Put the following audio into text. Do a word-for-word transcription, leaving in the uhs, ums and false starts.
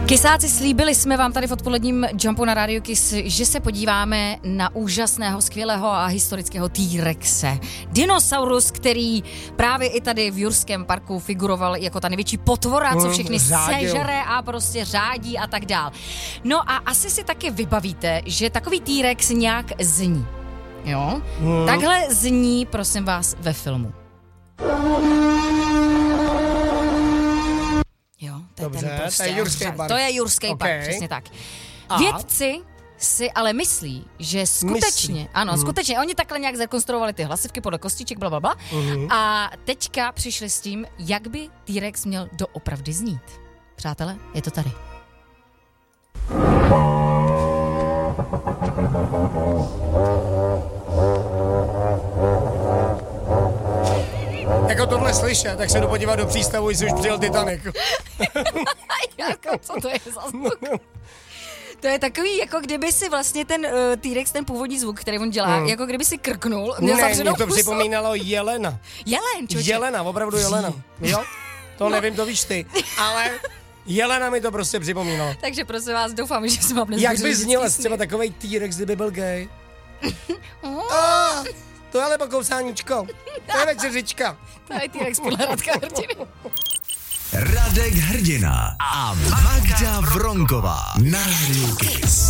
Kysáci, slíbili jsme vám tady v odpoledním Jumpu na Radio Kiss, že se podíváme na úžasného, skvělého a historického T-Rexe. Dinosaurus, který právě i tady v Jurském parku figuroval jako ta největší potvora, co všechny sežere a prostě řádí a tak dál. No a asi si taky vybavíte, že takový T-Rex nějak zní. Jo? Hmm. Takhle zní, prosím vás, ve filmu. Jo, to je, Dobře, ten prostě, to je Jurský park. To je Jurský okay. park, přesně tak. A? Vědci si ale myslí, že skutečně, myslí. ano, mm. skutečně, oni takhle nějak zrekonstruovali ty hlasivky podle kostiček, blablabla, mm. a teďka přišli s tím, jak by T-Rex měl doopravdy znít. Přátelé, je to tady. Jako tohle slyšet, tak se jdu podívat do přístavu, jestli už přijel Titanic. Jako, co to je za zvuk? To je takový, jako kdyby si vlastně ten uh, T-Rex, ten původní zvuk, který on dělá, hmm. jako kdyby si krknul. Ne, mě to pusu. Připomínalo jelena. Jelen, čoče. Jelena, opravdu jelena. Jo? To no. nevím, to víš ty. Ale jelena mi to prostě připomínalo. Takže prosím vás, doufám, že se vám nezbuřili. Jak by zněl třeba takovej T-Rex, kdyby byl gay? oh, to je ale pokousáníčko. To je večeřička. To je T-Rex podle Radka Hrdiny. Radek Hrdina a Magda Vronková na Radio Kiss.